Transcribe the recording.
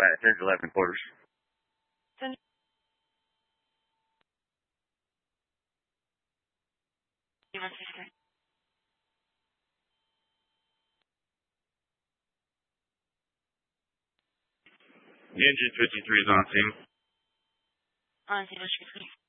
It says 11 quarters. Engine 53 is on scene. On scene,